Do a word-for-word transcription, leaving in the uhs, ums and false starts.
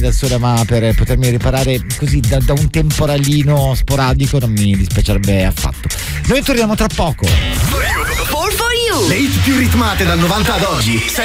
dal sole, ma per potermi riparare così da, da un temporalino sporadico non mi dispiacerebbe affatto. Noi torniamo tra poco. four for you. Le hit più ritmate dal novanta ad oggi.